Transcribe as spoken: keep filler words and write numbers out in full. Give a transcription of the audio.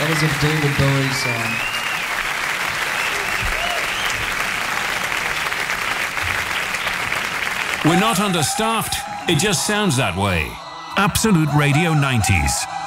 That was a David Bowie song. We're not understaffed. It just sounds that way. Absolute Radio nineties.